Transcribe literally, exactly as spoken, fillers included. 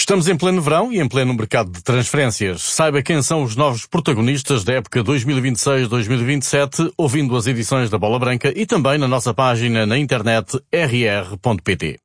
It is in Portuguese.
Estamos em pleno verão e em pleno mercado de transferências. Saiba quem são os novos protagonistas da época dois mil e vinte e seis dois mil e vinte e sete, ouvindo as edições da Bola Branca e também na nossa página na internet r r ponto p t.